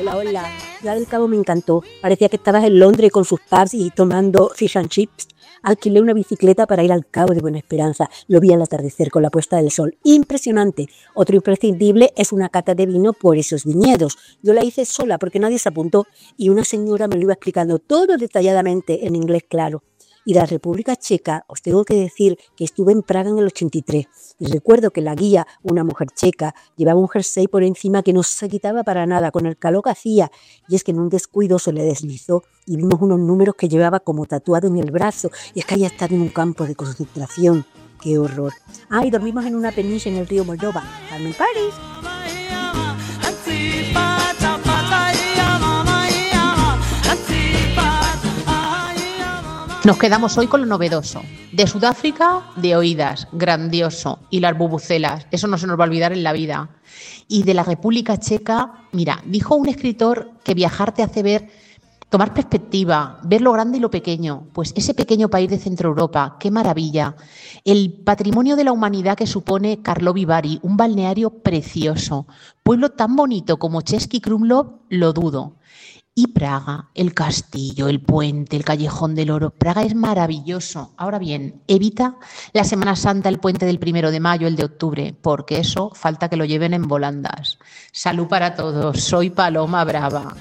Hola, hola. Ciudad del Cabo me encantó. Parecía que estabas en Londres con sus pubs y tomando fish and chips. Alquilé una bicicleta para ir al Cabo de Buena Esperanza. Lo vi al atardecer con la puesta del sol. Impresionante. Otro imprescindible es una cata de vino por esos viñedos. Yo la hice sola porque nadie se apuntó y una señora me lo iba explicando todo detalladamente en inglés claro. Y de la República Checa os tengo que decir que estuve en Praga en el 83 y recuerdo que la guía, una mujer checa, llevaba un jersey por encima que no se quitaba para nada con el calor que hacía, y es que en un descuido se le deslizó y vimos unos números que llevaba como tatuado en el brazo, y es que había estado en un campo de concentración. ¡Qué horror! Y dormimos en una península en el río Moldova. ¡Carmen París! Nos quedamos hoy con lo novedoso. De Sudáfrica, de oídas, grandioso. Y las bubucelas, eso no se nos va a olvidar en la vida. Y de la República Checa, mira, dijo un escritor que viajar te hace ver, tomar perspectiva, ver lo grande y lo pequeño. Pues ese pequeño país de Centro Europa, qué maravilla. El patrimonio de la humanidad que supone Karlovy Vary, un balneario precioso. Pueblo tan bonito como Český Krumlov, lo dudo. Y Praga, el castillo, el puente, el callejón del oro. Praga es maravilloso. Ahora bien, evita la Semana Santa, el puente del 1 de mayo, el de octubre, porque eso falta que lo lleven en volandas. Salud para todos. Soy Paloma Brava.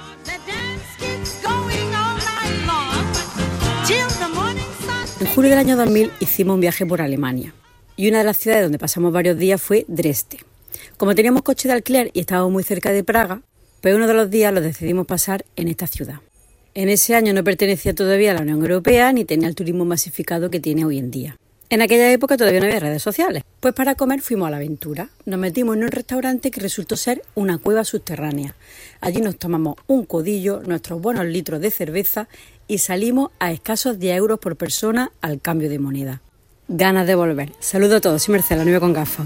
En julio del año 2000 hicimos un viaje por Alemania y una de las ciudades donde pasamos varios días fue Dresde. Como teníamos coche de alquiler y estábamos muy cerca de Praga, pues uno de los días los decidimos pasar en esta ciudad. En ese año no pertenecía todavía a la Unión Europea ni tenía el turismo masificado que tiene hoy en día. En aquella época todavía no había redes sociales. Pues para comer fuimos a la aventura. Nos metimos en un restaurante que resultó ser una cueva subterránea. Allí nos tomamos un codillo, nuestros buenos litros de cerveza y salimos a escasos 10 euros por persona al cambio de moneda. Ganas de volver. Saludo a todos. Soy Mercedes, la novia con gafas.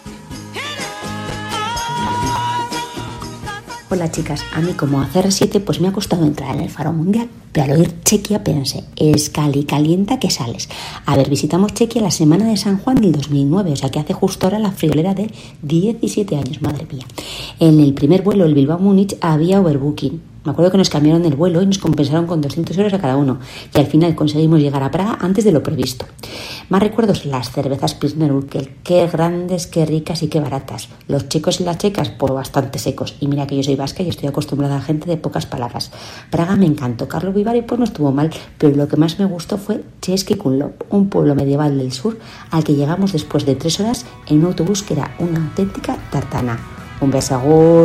Hola chicas, a mí como a CR7 pues me ha costado entrar en el Faro Mundial, pero al oír Chequia pensé, es calienta que sales. A ver, visitamos Chequia la semana de San Juan del 2009, o sea que hace justo ahora la friolera de 17 años, madre mía. En el primer vuelo, el Bilbao-Múnich, había overbooking. Me acuerdo que nos cambiaron el vuelo y nos compensaron con 200 euros a cada uno. Y al final conseguimos llegar a Praga antes de lo previsto. Más recuerdos, las cervezas Pilsner Urquell. Qué grandes, qué ricas y qué baratas. Los checos y las checas, pues bastante secos. Y mira que yo soy vasca y estoy acostumbrada a gente de pocas palabras. Praga me encantó. Karlovy Vary pues no estuvo mal, pero lo que más me gustó fue Český Krumlov, un pueblo medieval del sur al que llegamos después de 3 horas en un autobús que era una auténtica tartana. Un beso, agur.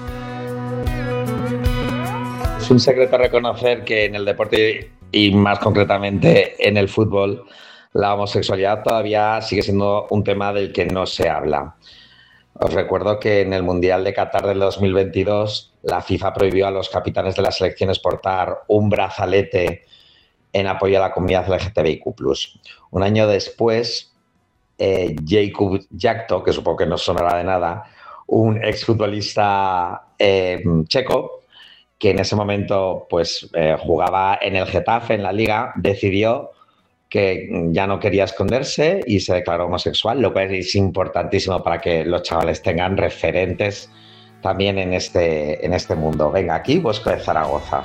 Es un secreto reconocer que en el deporte y más concretamente en el fútbol la homosexualidad todavía sigue siendo un tema del que no se habla. Os recuerdo que en el Mundial de Qatar del 2022 la FIFA prohibió a los capitanes de las selecciones portar un brazalete en apoyo a la comunidad LGTBIQ+. Un año después, Jakub Jakto, que supongo que no sonará de nada, un exfutbolista checo, que en ese momento pues jugaba en el Getafe, en la Liga, decidió que ya no quería esconderse y se declaró homosexual, lo cual es importantísimo para que los chavales tengan referentes también en este mundo. Venga, aquí Bosco de Zaragoza.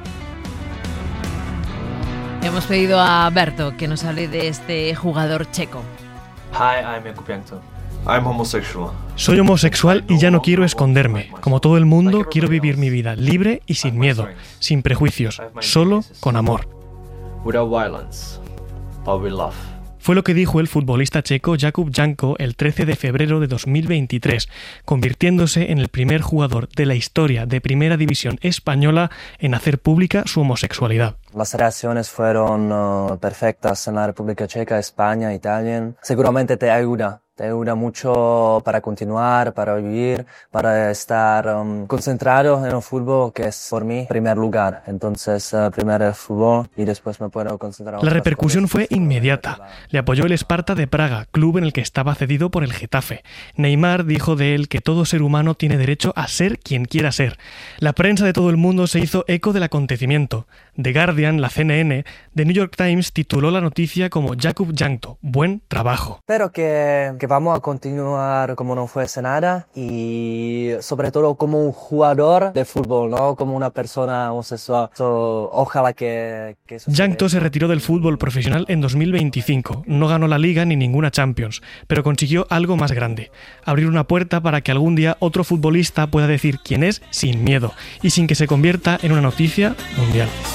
Hemos pedido a Berto que nos hable de este jugador checo. Hi, I'm Jakub Jakto. I'm homosexual. Soy homosexual y ya no quiero esconderme. Como todo el mundo, quiero vivir mi vida libre y sin miedo, sin prejuicios, solo con amor. Without violence, but with love. Fue lo que dijo el futbolista checo Jakub Janko el 13 de febrero de 2023, convirtiéndose en el primer jugador de la historia de Primera División española en hacer pública su homosexualidad. Las relaciones fueron perfectas en la República Checa, España, Italia. Seguramente te ayuda mucho para continuar, para vivir, para estar concentrado en el fútbol, que es por mí primer lugar. Entonces, primero el fútbol y después me puedo concentrar. La repercusión fue inmediata. Le apoyó el Sparta de Praga, club en el que estaba cedido por el Getafe. Neymar dijo de él que todo ser humano tiene derecho a ser quien quiera ser. La prensa de todo el mundo se hizo eco del acontecimiento. The Guardian, la CNN, The New York Times tituló la noticia como Jakub Jankto, buen trabajo. Espero que que vamos a continuar como no fuese nada y sobre todo como un jugador de fútbol, no como una persona homosexual. Ojalá que eso Jankto se retiró del fútbol profesional en 2025. No ganó la Liga ni ninguna Champions, pero consiguió algo más grande: abrir una puerta para que algún día otro futbolista pueda decir quién es sin miedo y sin que se convierta en una noticia mundial.